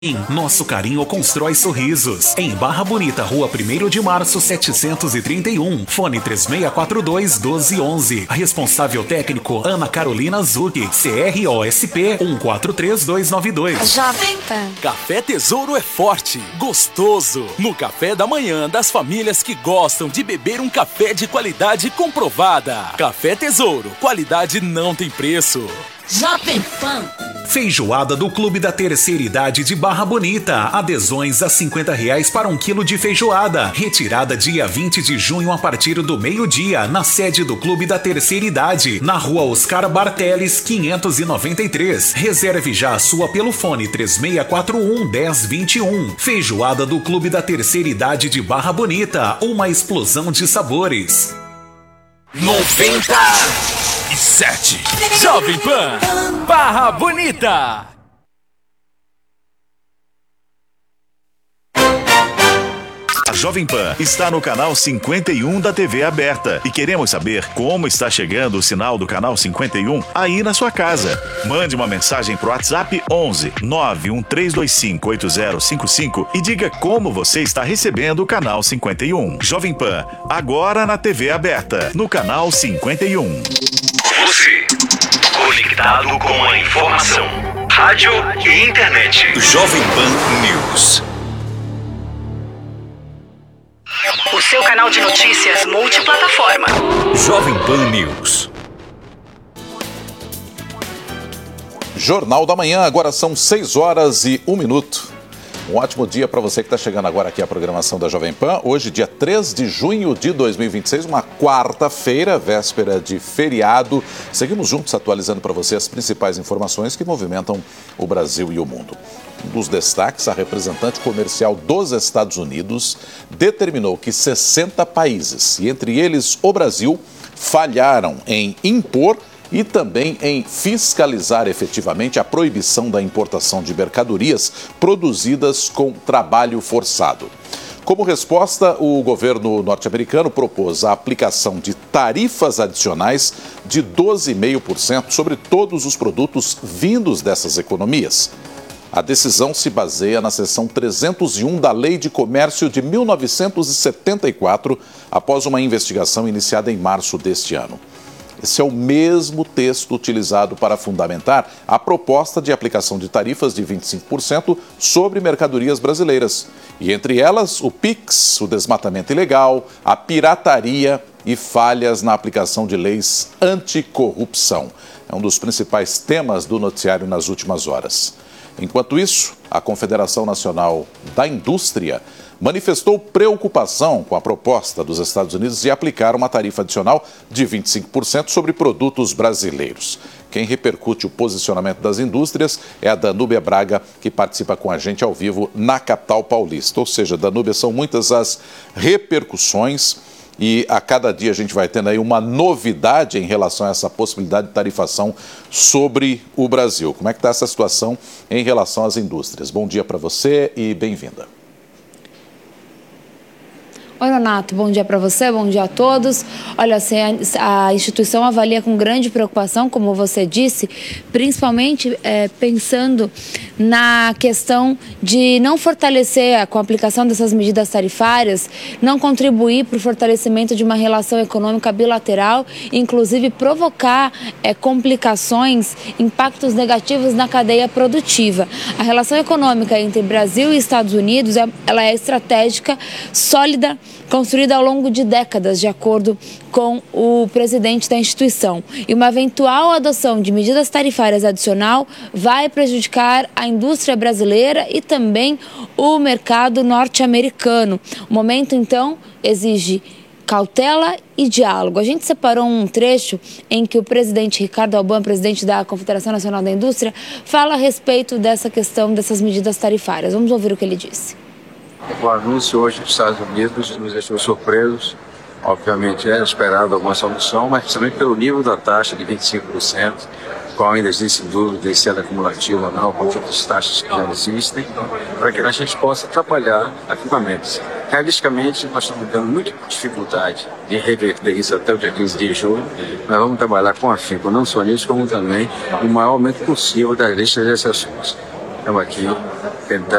Nosso carinho constrói sorrisos. Em Barra Bonita, Rua 1º de Março, 731. Fone 3642-1211. Responsável técnico Ana Carolina Zucchi. CROSP 143292. Jovem Pan. Café Tesouro é forte, gostoso. No café da manhã das famílias que gostam de beber um café de qualidade comprovada. Café Tesouro, qualidade não tem preço. Jovem Pan. Feijoada do Clube da Terceira Idade de Barra Bonita. Adesões a R$50 para 1 quilo de feijoada. Retirada dia 20 de junho a partir do meio-dia, na sede do Clube da Terceira Idade, na Rua Oscar Barteles, 593. Reserve já a sua pelo fone 3641-1021. Feijoada do Clube da Terceira Idade de Barra Bonita. Uma explosão de sabores. 97 Jovem Pan Barra Bonita. A Jovem Pan está no canal 51 da TV aberta e queremos saber como está chegando o sinal do canal 51 aí na sua casa. Mande uma mensagem pro WhatsApp 11 91325 8055 e diga como você está recebendo o canal 51. Jovem Pan, agora na TV aberta, no canal 51. Você, conectado com a informação, rádio e internet. Jovem Pan News. O seu canal de notícias multiplataforma. Jovem Pan News. Jornal da Manhã, agora são 6h01. Um ótimo dia para você que está chegando agora aqui à programação da Jovem Pan. Hoje, dia 3 de junho de 2026, uma quarta-feira, véspera de feriado. Seguimos juntos atualizando para você as principais informações que movimentam o Brasil e o mundo. Um dos destaques, a representante comercial dos Estados Unidos determinou que 60 países, e entre eles o Brasil, falharam em impor e também em fiscalizar efetivamente a proibição da importação de mercadorias produzidas com trabalho forçado. Como resposta, o governo norte-americano propôs a aplicação de tarifas adicionais de 12,5% sobre todos os produtos vindos dessas economias. A decisão se baseia na seção 301 da Lei de Comércio de 1974, após uma investigação iniciada em março deste ano. Esse é o mesmo texto utilizado para fundamentar a proposta de aplicação de tarifas de 25% sobre mercadorias brasileiras. E entre elas, o PIX, o desmatamento ilegal, a pirataria e falhas na aplicação de leis anticorrupção. É um dos principais temas do noticiário nas últimas horas. Enquanto isso, a Confederação Nacional da Indústria manifestou preocupação com a proposta dos Estados Unidos de aplicar uma tarifa adicional de 25% sobre produtos brasileiros. Quem repercute o posicionamento das indústrias é a Danúbia Braga, que participa com a gente ao vivo na capital paulista. Ou seja, Danúbia, são muitas as repercussões e a cada dia a gente vai tendo aí uma novidade em relação a essa possibilidade de tarifação sobre o Brasil. Como é que está essa situação em relação às indústrias? Bom dia para você e bem-vinda. Oi, Renato, bom dia para você, bom dia a todos. Olha, a instituição avalia com grande preocupação, como você disse, principalmente pensando na questão de não fortalecer, com a aplicação dessas medidas tarifárias, não contribuir para o fortalecimento de uma relação econômica bilateral, inclusive provocar complicações, impactos negativos na cadeia produtiva. A relação econômica entre Brasil e Estados Unidos ela é estratégica, sólida, construída ao longo de décadas, de acordo com o presidente da instituição. E uma eventual adoção de medidas tarifárias adicional vai prejudicar a indústria brasileira e também o mercado norte-americano. O momento, então, exige cautela e diálogo. A gente separou um trecho em que o presidente Ricardo Albam, presidente da Confederação Nacional da Indústria, fala a respeito dessa questão, dessas medidas tarifárias. Vamos ouvir o que ele disse. O anúncio hoje dos Estados Unidos nos deixou surpresos. Obviamente é esperado alguma solução, mas principalmente pelo nível da taxa de 25%, qual ainda existe dúvida se ela é cumulativa ou não, com outras taxas que já existem, para que a gente possa trabalhar ativamente. Realisticamente, nós estamos tendo muita dificuldade de reverter isso até o dia 15 de julho. Nós vamos trabalhar com afinco, não só nisso, como também no maior aumento possível das listas de exceções. Estamos aqui tentando